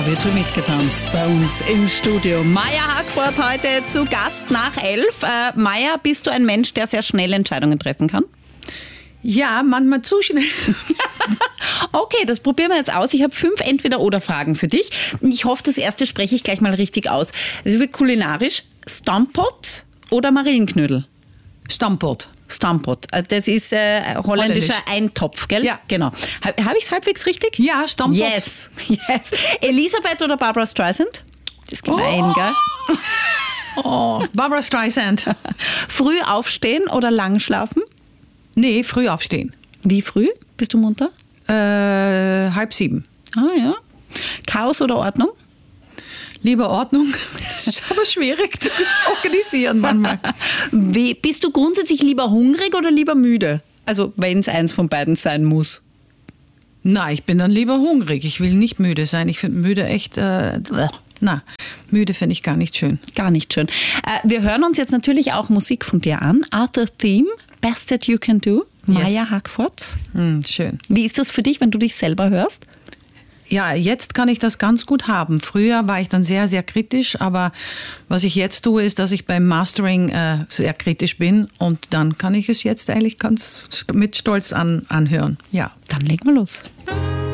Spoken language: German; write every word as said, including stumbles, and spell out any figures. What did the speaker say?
wird schon mitgetanzt bei uns im Studio. Maja Hackford heute zu Gast nach elf. Äh, Maja, bist du ein Mensch, der sehr schnell Entscheidungen treffen kann? Ja, manchmal zu schnell. Okay, das probieren wir jetzt aus. Ich habe fünf Entweder-Oder-Fragen für dich. Ich hoffe, das erste spreche ich gleich mal richtig aus. Also wie kulinarisch, Stamppot oder Marillenknödel? Stamppot. Stamppot. Das ist äh, holländischer Holländisch. Eintopf, gell? Ja. Genau. Habe hab ich es halbwegs richtig? Ja, Stamppot. Yes, yes. Elisabeth oder Barbra Streisand? Das ist gemein, Oh. gell? Oh, Barbra Streisand. Früh aufstehen oder lang schlafen? Nee, früh aufstehen. Wie früh? Bist du munter? Äh, halb sieben. Ah ja. Chaos oder Ordnung? Lieber Ordnung. Das ist aber schwierig zu organisieren manchmal. Wie, bist du grundsätzlich lieber hungrig oder lieber müde? Also wenn es eins von beiden sein muss. Na, ich bin dann lieber hungrig. Ich will nicht müde sein. Ich finde müde echt... Äh, na, müde finde ich gar nicht schön. Gar nicht schön. Äh, wir hören uns jetzt natürlich auch Musik von dir an. Arthur Theme, Best That You Can Do, Maja Yes. Hackford. Hm, schön. Wie ist das für dich, wenn du dich selber hörst? Ja, jetzt kann ich das ganz gut haben. Früher war ich dann sehr, sehr kritisch, aber was ich jetzt tue, ist, dass ich beim Mastering äh, sehr kritisch bin und dann kann ich es jetzt eigentlich ganz mit Stolz an, anhören. Ja. Dann legen wir los.